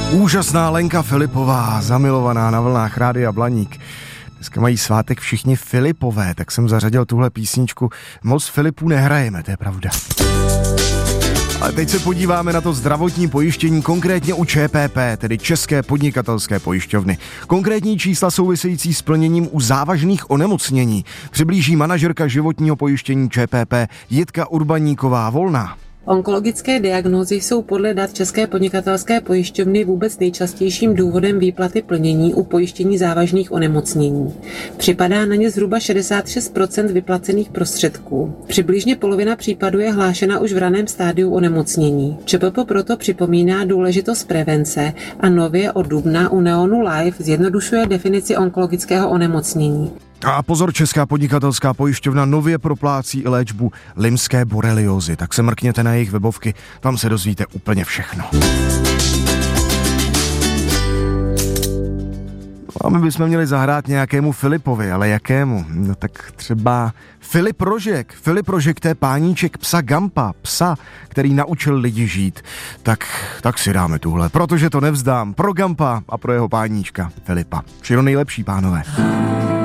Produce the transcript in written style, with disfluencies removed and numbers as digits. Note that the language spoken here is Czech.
Úžasná Lenka Filipová, zamilovaná na vlnách Rádia Blaník. Dneska mají svátek všichni Filipové, tak jsem zařadil tuhle písničku. Moc Filipů nehrajeme, to je pravda. Ale teď se podíváme na to zdravotní pojištění, konkrétně u ČPP, tedy České podnikatelské pojišťovny. Konkrétní čísla související s plněním u závažných onemocnění přiblíží manažerka životního pojištění ČPP Jitka Urbaníková-Volná. Onkologické diagnózy jsou podle dat České podnikatelské pojišťovny vůbec nejčastějším důvodem výplaty plnění u pojištění závažných onemocnění. Připadá na ně zhruba 66% vyplacených prostředků. Přibližně polovina případů je hlášena už v raném stádiu onemocnění. ČPP proto připomíná důležitost prevence a nově od dubna u Neonu Life zjednodušuje definici onkologického onemocnění. A pozor, Česká podnikatelská pojišťovna nově proplácí i léčbu lymské boreliózy, tak se mrkněte na jejich webovky, tam se dozvíte úplně všechno. A my bychom měli zahrát nějakému Filipovi, ale jakému? No tak třeba Filip Rožek. Filip Rožek, to je páníček psa Gampa, psa, který naučil lidi žít. Tak si dáme tuhle, protože to nevzdám pro Gampa a pro jeho páníčka Filipa. Všechno nejlepší, pánové.